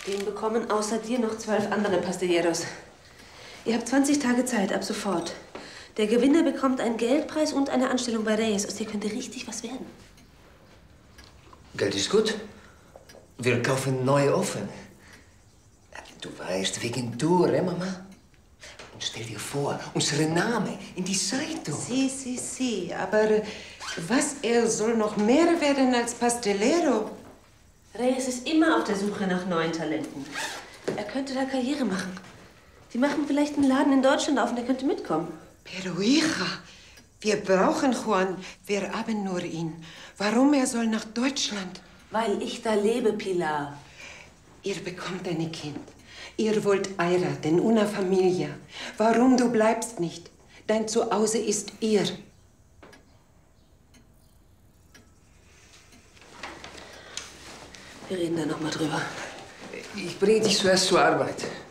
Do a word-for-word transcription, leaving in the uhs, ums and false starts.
Den bekommen außer dir noch zwölf andere Pastilleros. Ihr habt zwanzig Tage Zeit, ab sofort. Der Gewinner bekommt einen Geldpreis und eine Anstellung bei Reyes. Aus dir könnte richtig was werden. Geld ist gut. Wir kaufen neue Ofen. Du weißt, wegen Tour, eh, Mama? Und stell dir vor, unsere Name in die Zeitung. Si, si, si. Aber was, er soll noch mehr werden als Pastelero? Reyes ist immer auf der Suche nach neuen Talenten. Er könnte da Karriere machen. Die machen vielleicht einen Laden in Deutschland auf und er könnte mitkommen. Pero hija, wir brauchen Juan. Wir haben nur ihn. Warum er soll nach Deutschland? Weil ich da lebe, Pilar. Ihr bekommt ein Kind. Ihr wollt heiraten, una familia. Warum du bleibst nicht? Dein Zuhause ist ihr. Wir reden da noch mal drüber. Ich bringe dich zuerst zur Arbeit.